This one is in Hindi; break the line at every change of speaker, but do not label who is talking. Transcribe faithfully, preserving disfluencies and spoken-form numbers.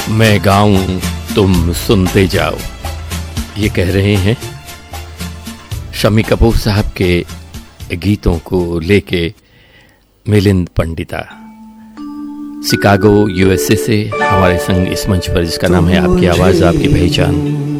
मैं गाऊं तुम सुनते जाओ, ये कह रहे हैं शम्मी कपूर साहब के गीतों को लेके मिलिंद पंडिता शिकागो यूएसए से हमारे संग इस मंच पर, जिसका नाम है आपकी आवाज़ आपकी पहचान।